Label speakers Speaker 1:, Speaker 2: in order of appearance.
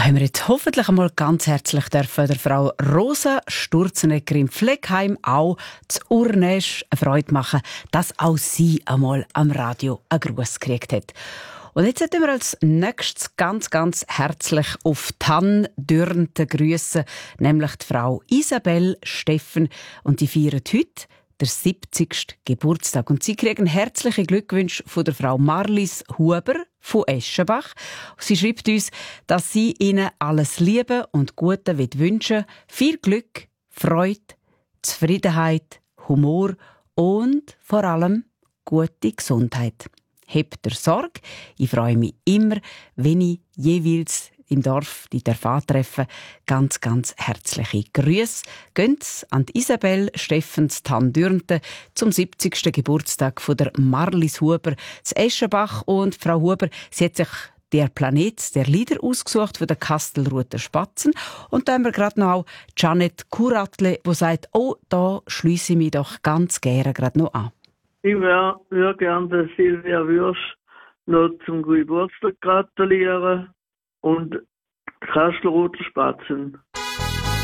Speaker 1: haben wir jetzt hoffentlich einmal ganz herzlich der Frau Rosa Sturzenegger im Pflegeheim auch zu Urnäsch eine Freude machen, dass auch sie einmal am Radio einen Gruß gekriegt hat. Und jetzt sollten wir als nächstes ganz, ganz herzlich auf Tann Dürnte grüßen, nämlich die Frau Isabel Steffen. Und die feiern heute der 70. Geburtstag. Und sie kriegen herzliche Glückwünsche von der Frau Marlies Huber von Eschenbach. Sie schreibt uns, dass sie ihnen alles Liebe und Gute wünschen, viel Glück, Freude, Zufriedenheit, Humor und vor allem gute Gesundheit. Habt ihr Sorge? Ich freue mich immer, wenn ich jeweils im Dorf die antreffen. Ganz, ganz herzliche Grüße. Gönnt's an die Isabel Steffens Tann-Dürnte zum 70. Geburtstag von der Marlies Huber zu Eschenbach. Und Frau Huber, sie hat sich der Planet der Lieder ausgesucht von der Kastelruther Spatzen. Und da haben wir gerade noch auch Janet Kuratle, die sagt, oh, da schliesse ich mich doch ganz gerne gerade noch an.
Speaker 2: Ich würde gerne der Silvia Würsch noch zum Geburtstag gratulieren und Kastelruther Spatzen.